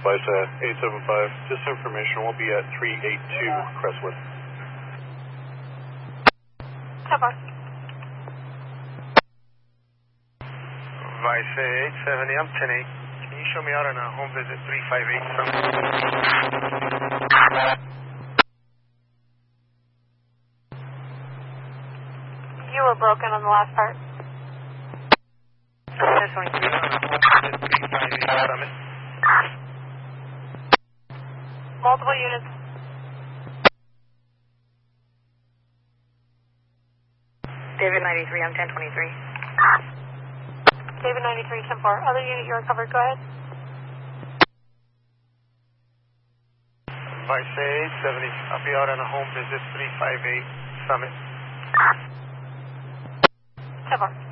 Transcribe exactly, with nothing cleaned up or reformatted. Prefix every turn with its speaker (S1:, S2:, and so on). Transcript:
S1: Visa eight seven five, just information, we'll be at three eight two Crestwood.
S2: Cover.
S3: Visa eight seventy, I'm ten eight. Can you show me out on a home visit three five eight something?
S2: You were broken on the last part.
S3: ten twenty-three on a home visit three five eight Summit.
S2: Multiple units.
S4: David ninety-three, I'm ten twenty-three.
S2: David ninety-three, ten four. Other unit you recovered, go ahead.
S3: Visa eight seventy, I'll be out on a home visit three five eight Summit.
S2: ten four.